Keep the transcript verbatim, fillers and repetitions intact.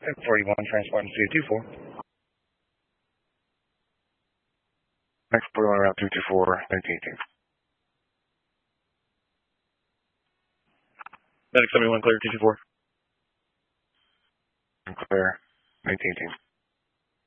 forty-one, transporting to two four. Next forty-one, route two two four, nineteen eighteen. Medic seventy-one, clear two two four. Clear, nineteen eighteen.